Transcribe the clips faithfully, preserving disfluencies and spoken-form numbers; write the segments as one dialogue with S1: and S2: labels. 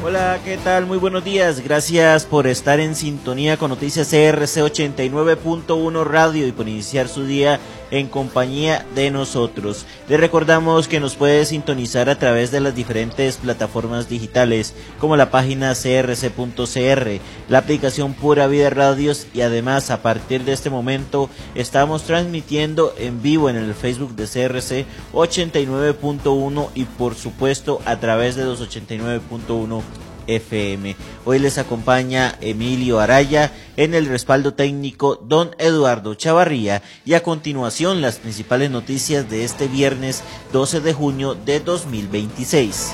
S1: Hola, ¿qué tal? Muy buenos días. Gracias por estar en sintonía con Noticias C R C ochenta y nueve punto uno Radio y por iniciar su día en compañía de nosotros. Les recordamos que nos puede sintonizar a través de las diferentes plataformas digitales, como la página c r c punto c r, la aplicación Pura Vida Radios, y además a partir de este momento estamos transmitiendo en vivo en el Facebook de C R C ochenta y nueve punto uno y por supuesto a través de los ochenta y nueve punto uno F M. Hoy les acompaña Emilio Araya, en el respaldo técnico don Eduardo Chavarría, y a continuación las principales noticias de este viernes doce de junio de dos mil veintiséis.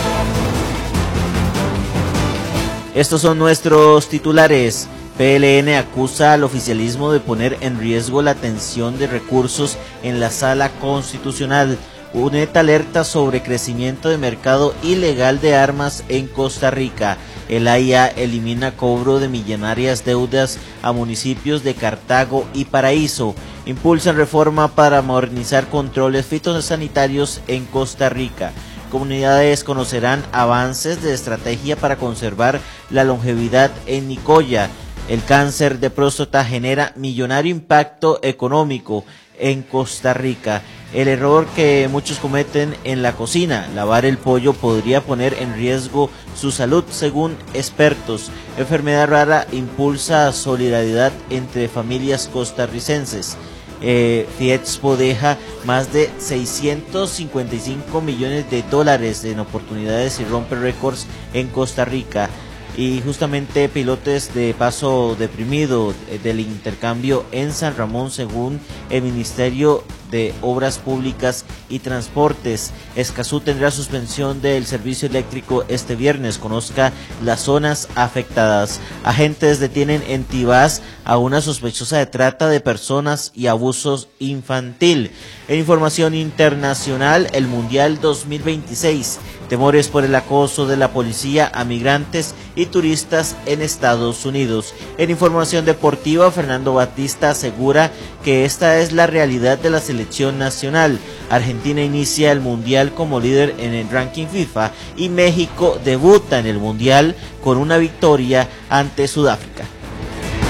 S1: Estos son nuestros titulares. P L N acusa al oficialismo de poner en riesgo la atención de recursos en la Sala Constitucional. U N E T alerta sobre crecimiento de mercado ilegal de armas en Costa Rica. El A I A elimina cobro de millonarias deudas a municipios de Cartago y Paraíso. Impulsan reforma para modernizar controles fitosanitarios en Costa Rica. Comunidades conocerán avances de estrategia para conservar la longevidad en Nicoya. El cáncer de próstata genera millonario impacto económico en Costa Rica. El error que muchos cometen en la cocina, lavar el pollo, podría poner en riesgo su salud, según expertos. Enfermedad rara impulsa solidaridad entre familias costarricenses. Eh, Fiexpo deja más de seiscientos cincuenta y cinco millones de dólares en oportunidades y rompe récords en Costa Rica. Y justamente pilotos de paso deprimido del intercambio en San Ramón, según el Ministerio de Obras Públicas y Transportes. Escazú tendrá suspensión del servicio eléctrico este viernes. Conozca las zonas afectadas. Agentes detienen en Tibás a una sospechosa de trata de personas y abusos infantil. En información internacional, el Mundial dos mil veintiséis. Temores por el acoso de la policía a migrantes y turistas en Estados Unidos. En información deportiva, Fernando Batista asegura que esta es la realidad de la selección nacional. Argentina inicia el Mundial como líder en el ranking FIFA y México debuta en el Mundial con una victoria ante Sudáfrica.